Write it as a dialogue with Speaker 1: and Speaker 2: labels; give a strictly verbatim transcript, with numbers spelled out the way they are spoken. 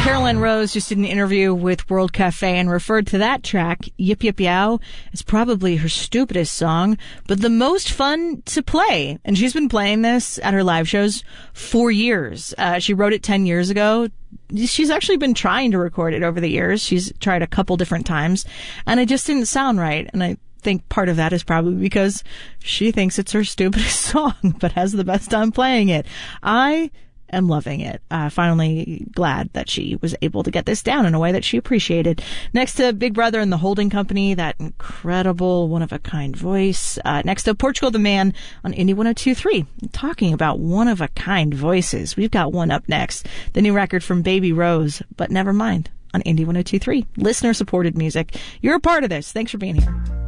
Speaker 1: Caroline Rose just did an interview with World Cafe and referred to that track, Yip Yip Yow, as probably her stupidest song, but the most fun to play. And she's been playing this at her live shows for years. Uh, she wrote it ten years ago. She's actually been trying to record it over the years. She's tried a couple different times, and it just didn't sound right. And I think part of that is probably because she thinks it's her stupidest song, but has the best time playing it. I am loving it. Uh, finally glad that she was able to get this down in a way that she appreciated. Next to Big Brother and the Holding Company, that incredible one-of-a-kind voice. Uh, next to Portugal the Man on Indie one oh two point three. Talking about one-of-a-kind voices, we've got one up next. The new record from Baby Rose, But Never Mind on Indie one oh two point three. Listener-supported music. You're a part of this. Thanks for being here.